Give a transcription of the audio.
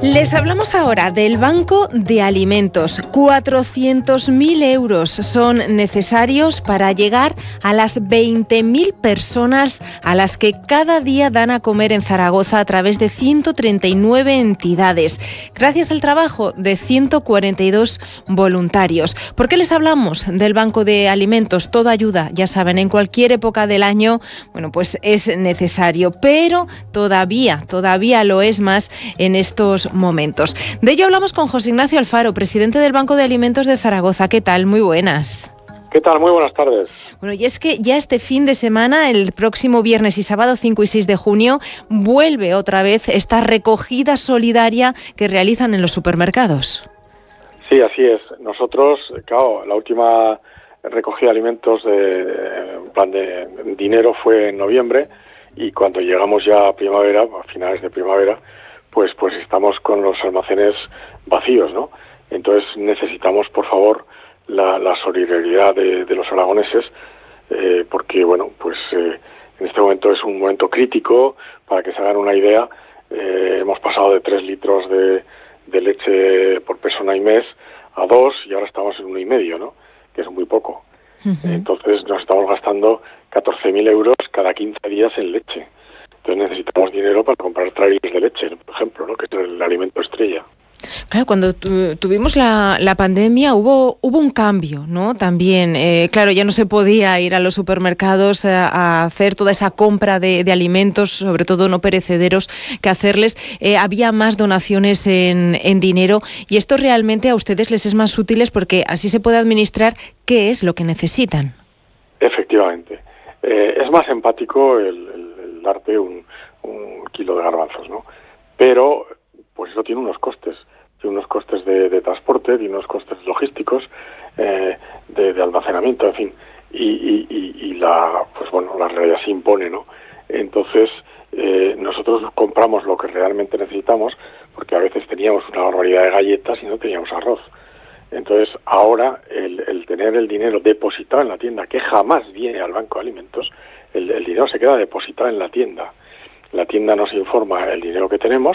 Les hablamos ahora del Banco de Alimentos. 400.000 euros son necesarios para llegar a las 20.000 personas a las que cada día dan a comer en Zaragoza a través de 139 entidades, gracias al trabajo de 142 voluntarios. ¿Por qué les hablamos del Banco de Alimentos? Toda ayuda, ya saben, en cualquier época del año, pues es necesario, pero todavía lo es más en estos momentos. De ello hablamos con José Ignacio Alfaro, presidente del Banco de Alimentos de Zaragoza. ¿Qué tal? Muy buenas. ¿Qué tal? Muy buenas tardes. Bueno, y es que ya este fin de semana, el próximo viernes y sábado 5 y 6 de junio, vuelve otra vez esta recogida solidaria que realizan en los supermercados. Sí, así es. Nosotros, claro, la última recogida de alimentos en plan de dinero fue en noviembre, y cuando llegamos ya a primavera, a finales de primavera, pues estamos con los almacenes vacíos, ¿no? Entonces necesitamos, por favor, la solidaridad de los aragoneses, porque, en este momento es un momento crítico. Para que se hagan una idea, hemos pasado de 3 litros de leche por persona y mes a 2, y ahora estamos en 1,5, ¿no? Que es muy poco. Uh-huh. Entonces nos estamos gastando 14.000 euros cada 15 días en leche. Entonces necesitamos dinero para comprar trailers de leche, por ejemplo, ¿no? Que es el alimento estrella. Claro, cuando tuvimos la pandemia hubo un cambio, ¿no? También, claro, ya no se podía ir a los supermercados a hacer toda esa compra de alimentos, sobre todo no perecederos, que hacerles. Había más donaciones en dinero, y esto realmente a ustedes les es más útil porque así se puede administrar qué es lo que necesitan. Efectivamente. Es más empático el darte un kilo de garbanzos, ¿no? Pero pues eso tiene unos costes. Tiene unos costes de transporte, tiene unos costes logísticos, de almacenamiento, en fin. Y la realidad se impone, ¿no? Entonces, nosotros compramos lo que realmente necesitamos, porque a veces teníamos una barbaridad de galletas y no teníamos arroz. Entonces, ahora, el tener el dinero depositado en la tienda, que jamás viene al Banco de Alimentos, el dinero se queda depositado en la tienda. La tienda nos informa el dinero que tenemos,